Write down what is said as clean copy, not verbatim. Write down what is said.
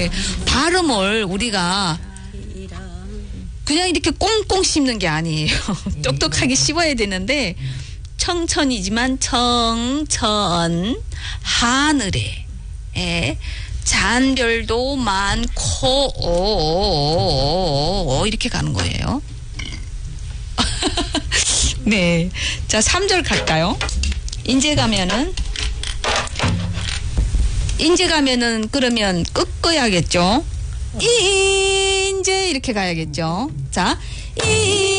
네. 발음을 우리가 그냥 이렇게 꽁꽁 씹는 게 아니에요. 똑똑하게 씹어야 되는데 청천이지만 청천 하늘에 잔별도 많고 이렇게 가는 거예요. 네. 자, 3절 갈까요? 인제 가면은 그러면 꺾어야겠죠. 인제 이렇게 가야겠죠. 자,